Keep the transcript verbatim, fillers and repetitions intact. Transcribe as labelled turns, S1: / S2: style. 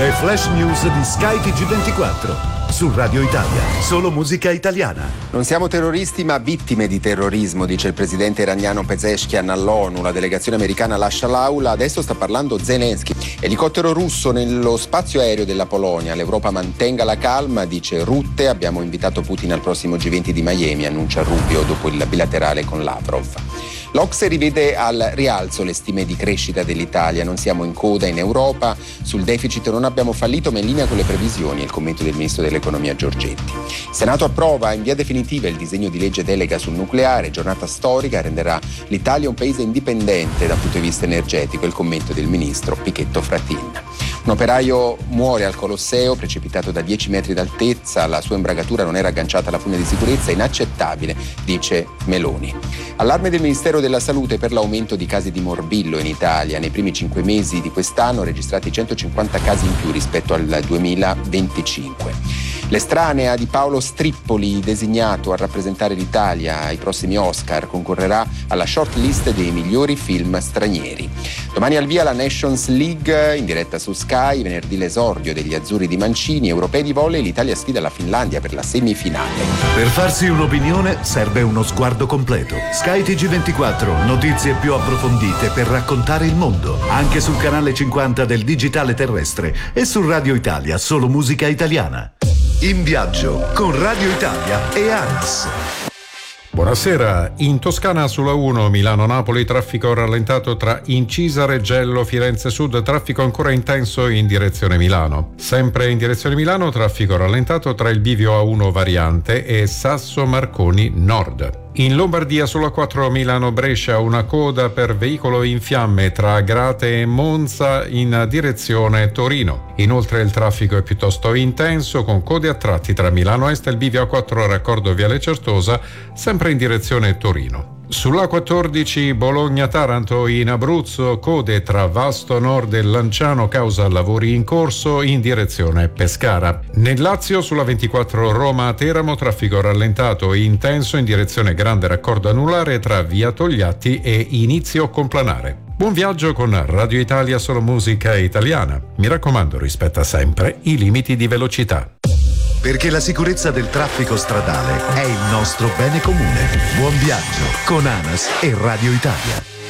S1: Le flash news di Sky T G ventiquattro. Su Radio Italia, solo musica italiana.
S2: Non siamo terroristi ma vittime di terrorismo, dice il presidente iraniano Pezeshkian all'ONU. La delegazione americana lascia l'aula, adesso sta parlando Zelensky. Elicottero russo nello spazio aereo della Polonia. L'Europa mantenga la calma, dice Rutte. Abbiamo invitato Putin al prossimo G venti di Miami, annuncia Rubio dopo il bilaterale con Lavrov. L'O C S E rivede al rialzo le stime di crescita dell'Italia. Non siamo in coda in Europa, sul deficit non abbiamo fallito ma in linea con le previsioni, è il commento del ministro dell'economia Giorgetti. Il Senato approva in via definitiva il disegno di legge delega sul nucleare, giornata storica, renderà l'Italia un paese indipendente dal punto di vista energetico, il commento del ministro Pichetto Fratin. Un operaio muore al Colosseo, precipitato da dieci metri d'altezza, la sua imbragatura non era agganciata alla fune di sicurezza, inaccettabile, dice Meloni. Allarme del Ministero della Salute per l'aumento di casi di morbillo in Italia. Nei primi cinque mesi di quest'anno registrati centocinquanta casi in più rispetto al duemilaventicinque. L'estranea di Paolo Strippoli, designato a rappresentare l'Italia ai prossimi Oscar, concorrerà alla short list dei migliori film stranieri. Domani al via la Nations League in diretta su Sky, venerdì l'esordio degli azzurri di Mancini, europei di volley, l'Italia sfida la Finlandia per la semifinale.
S1: Per farsi un'opinione serve uno sguardo completo. Sky T G ventiquattro, notizie più approfondite per raccontare il mondo, anche sul canale cinquanta del digitale terrestre e su Radio Italia, solo musica italiana. In viaggio con Radio Italia e ANAS.
S3: Buonasera, in Toscana sulla uno Milano-Napoli traffico rallentato tra Incisa, Reggello, Firenze Sud, traffico ancora intenso in direzione Milano. Sempre in direzione Milano traffico rallentato tra il bivio A uno variante e Sasso Marconi Nord. In Lombardia sulla quattro Milano-Brescia una coda per veicolo in fiamme tra Agrate e Monza in direzione Torino. Inoltre il traffico è piuttosto intenso con code a tratti tra Milano Est e il bivio A quattro raccordo Viale Certosa, sempre in direzione Torino. Sull'A quattordici Bologna-Taranto in Abruzzo, code tra Vasto Nord e Lanciano causa lavori in corso in direzione Pescara. Nel Lazio sulla ventiquattro Roma-Teramo traffico rallentato e intenso in direzione Grande Raccordo Anulare tra Via Togliatti e Inizio Complanare. Buon viaggio con Radio Italia, solo musica italiana. Mi raccomando, rispetta sempre i limiti di velocità.
S1: Perché la sicurezza del traffico stradale è il nostro bene comune. Buon viaggio con ANAS e Radio Italia.